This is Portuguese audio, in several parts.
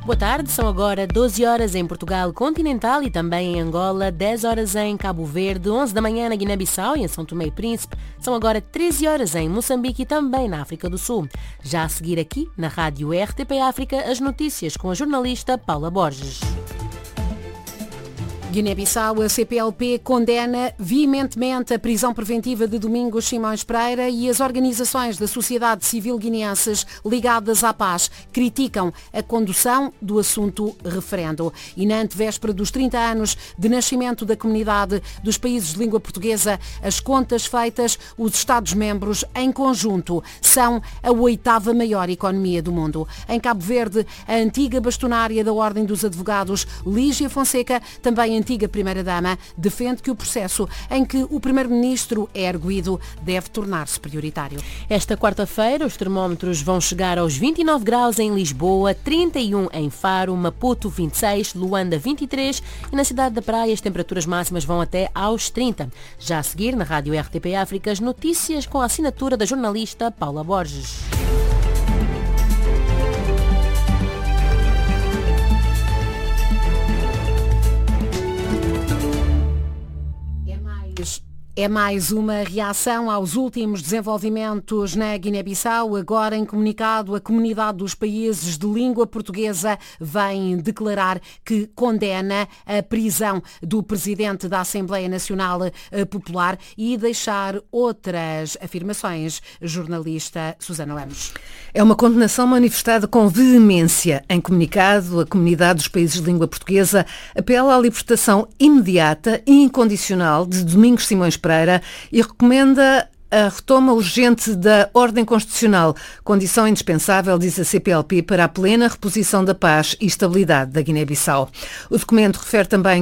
Boa tarde, são agora 12 horas em Portugal continental e também em Angola, 10 horas em Cabo Verde, 11 da manhã na Guiné-Bissau e em São Tomé e Príncipe. São agora 13 horas em Moçambique e também na África do Sul. Já a seguir aqui, na rádio RTP África, as notícias com a jornalista Paula Borges. Guiné-Bissau, a CPLP condena veementemente a prisão preventiva de Domingos Simões Pereira e as organizações da sociedade civil guineenses ligadas à paz criticam a condução do assunto referendo. E na antevéspera dos 30 anos de nascimento da comunidade dos países de língua portuguesa, as contas feitas, os Estados-membros em conjunto são a 8ª maior economia do mundo. Em Cabo Verde, a antiga bastonária da Ordem dos Advogados, Lígia Fonseca, também antiga primeira-dama, defende que o processo em que o primeiro-ministro é erguido deve tornar-se prioritário. Esta quarta-feira, os termómetros vão chegar aos 29 graus em Lisboa, 31 em Faro, Maputo 26, Luanda 23 e na cidade da Praia as temperaturas máximas vão até aos 30. Já a seguir, na rádio RTP África, as notícias com a assinatura da jornalista Paula Borges. É mais uma reação aos últimos desenvolvimentos na Guiné-Bissau. Agora, em comunicado, a comunidade dos países de língua portuguesa vem declarar que condena a prisão do presidente da Assembleia Nacional Popular e deixar outras afirmações. Jornalista Susana Lemos. É uma condenação manifestada com veemência. Em comunicado, a comunidade dos países de língua portuguesa apela à libertação imediata e incondicional de Domingos Simões Pereira e recomenda a retoma urgente da ordem constitucional, condição indispensável, diz a CPLP, para a plena reposição da paz e estabilidade da Guiné-Bissau. O documento refere também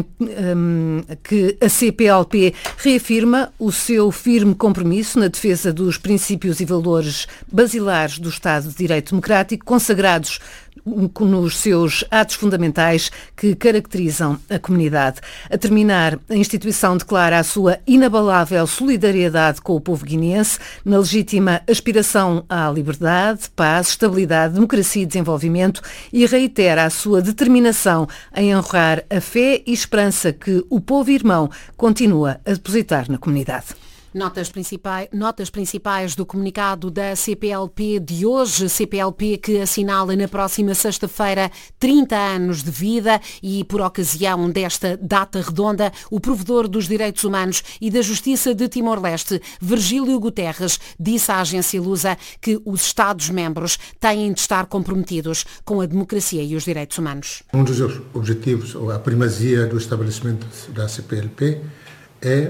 que a CPLP reafirma o seu firme compromisso na defesa dos princípios e valores basilares do Estado de Direito Democrático, consagrados nos seus atos fundamentais que caracterizam a comunidade. A terminar, a instituição declara a sua inabalável solidariedade com o povo guineense na legítima aspiração à liberdade, paz, estabilidade, democracia e desenvolvimento e reitera a sua determinação em honrar a fé e esperança que o povo irmão continua a depositar na comunidade. Notas principais do comunicado da CPLP de hoje, CPLP que assinala na próxima sexta-feira 30 anos de vida e, por ocasião desta data redonda, o provedor dos direitos humanos e da justiça de Timor-Leste, Virgílio Guterres, disse à agência Lusa que os Estados-membros têm de estar comprometidos com a democracia e os direitos humanos. Um dos objetivos, ou a primazia do estabelecimento da CPLP é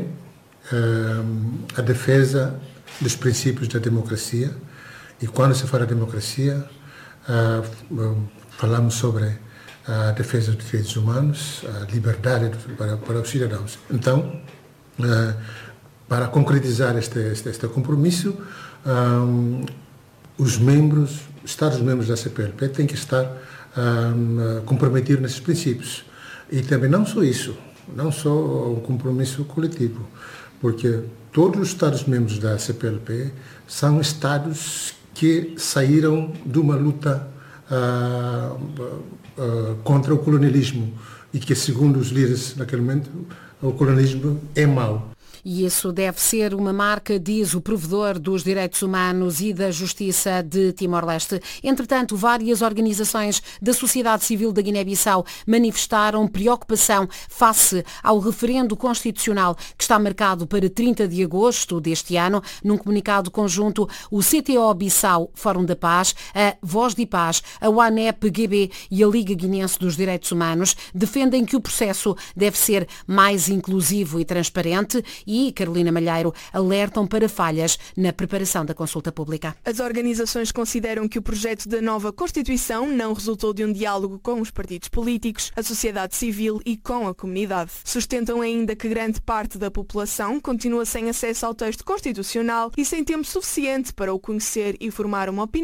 a defesa dos princípios da democracia, e quando se fala de democracia falamos sobre a defesa dos direitos humanos, a liberdade para os cidadãos. Então, para concretizar este compromisso, os Estados-membros da CPLP têm que estar comprometidos nesses princípios. E também não só isso, não só um compromisso coletivo, porque todos os Estados-membros da CPLP são Estados que saíram de uma luta contra o colonialismo e que, segundo os líderes naquele momento, o colonialismo é mau. E isso deve ser uma marca, diz o provedor dos direitos humanos e da justiça de Timor-Leste. Entretanto, várias organizações da sociedade civil da Guiné-Bissau manifestaram preocupação face ao referendo constitucional que está marcado para 30 de agosto deste ano. Num comunicado conjunto, o CTO-Bissau Fórum da Paz, a Voz de Paz, a UANEP-GB e a Liga Guinense dos Direitos Humanos defendem que o processo deve ser mais inclusivo e transparente e Carolina Malheiro alertam para falhas na preparação da consulta pública. As organizações consideram que o projeto da nova Constituição não resultou de um diálogo com os partidos políticos, a sociedade civil e com a comunidade. Sustentam ainda que grande parte da população continua sem acesso ao texto constitucional e sem tempo suficiente para o conhecer e formar uma opinião